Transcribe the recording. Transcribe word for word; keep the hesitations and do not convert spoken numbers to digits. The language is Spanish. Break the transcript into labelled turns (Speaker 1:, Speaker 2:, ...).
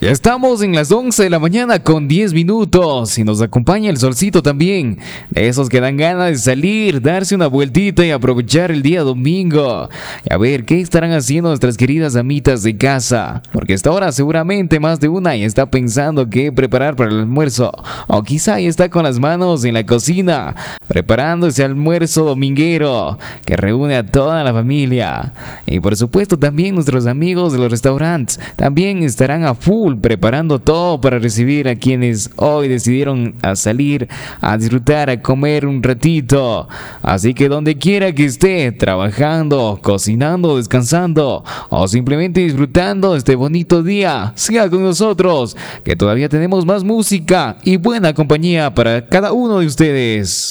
Speaker 1: Ya estamos en las once de la mañana con diez minutos y nos acompaña el solcito también. De esos que dan ganas de salir, darse una vueltita y aprovechar el día domingo. Y a ver, ¿qué estarán haciendo nuestras queridas amitas de casa? Porque hasta ahora seguramente más de una ya está pensando qué preparar para el almuerzo. O quizá ya está con las manos en la cocina, preparando ese almuerzo dominguero que reúne a toda la familia. Y por supuesto también nuestros amigos de los restaurantes también estarán a full preparando todo para recibir a quienes hoy decidieron a salir a disfrutar, a comer un ratito. Así que donde quiera que esté, trabajando, cocinando, descansando o simplemente disfrutando de este bonito día, siga con nosotros, que todavía tenemos más música y buena compañía para cada uno de ustedes.